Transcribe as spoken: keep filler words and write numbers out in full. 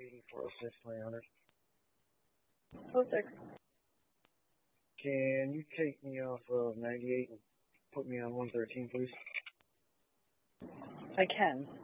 eighty-four oh six, three hundred. Oh six. Can you take me off of ninety-eight and put me on one thirteen, please? I can.